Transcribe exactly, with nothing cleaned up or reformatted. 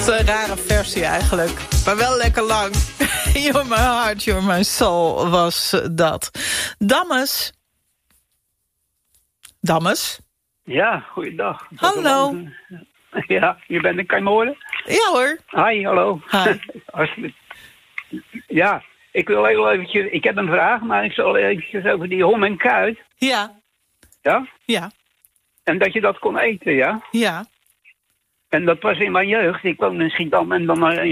is een rare versie eigenlijk. Maar wel lekker lang. You're my heart, you're my soul was dat. Dammes. Dammes. Ja, goeiedag. Hallo. Ja, je bent een, kan je me horen? Ja hoor. Hi, hallo. Hi. Alsjeblieft. Ja, ik wil heel eventjes... Ik heb een vraag, maar ik zal eventjes over die hom en kuit. Ja. Ja? Ja. En dat je dat kon eten, ja? Ja. En dat was in mijn jeugd. Ik woonde in Schiedam en dan